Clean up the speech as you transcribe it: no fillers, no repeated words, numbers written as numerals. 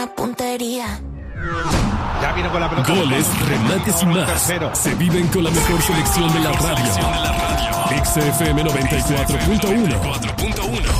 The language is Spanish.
puntería. Ya vino con la pelota. Goles, remates y más. Se viven con la mejor selección de la radio. XFM 94.1.